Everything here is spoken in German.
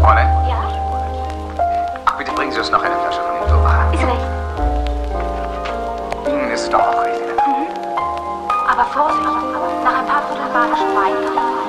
Freundin? Ja? Ach, bitte bringen Sie uns noch eine Flasche von dem Turban. Ist recht. Ihnen ist es doch auch recht. Aber Vorsicht, nach ein paar Vierteln magischen Wein